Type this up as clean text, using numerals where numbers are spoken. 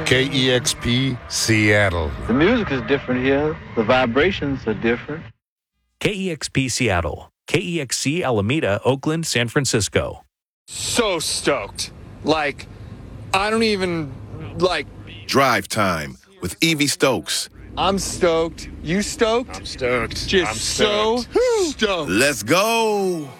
KEXP Seattle. The music is different here. The vibrations are different. KEXP Seattle. KEXC Alameda, Oakland, San Francisco. So stoked. I don't even, Drive Time with Evie Stokes. I'm stoked. You stoked? I'm stoked. Just I'm stoked. so stoked. Let's go.